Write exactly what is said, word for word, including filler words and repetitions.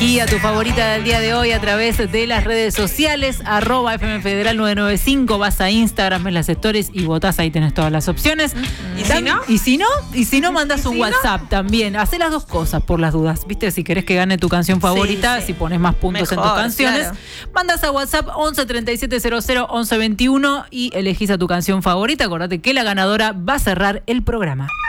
Elegí a tu favorita del día de hoy a través de las redes sociales, arroba F M Federal nueve nueve cinco, vas a Instagram, ves las stories y votás, ahí tenés todas las opciones. ¿Y si no? Y si no, y si no mandas un si WhatsApp no? también. Hacé las dos cosas por las dudas. ¿Viste? Si querés que gane tu canción favorita, Sí, sí. si pones más puntos Mejor, en tus canciones, claro. mandas a WhatsApp once treinta y siete cero cero once veintiuno y elegís a tu canción favorita. Acordate que la ganadora va a cerrar el programa.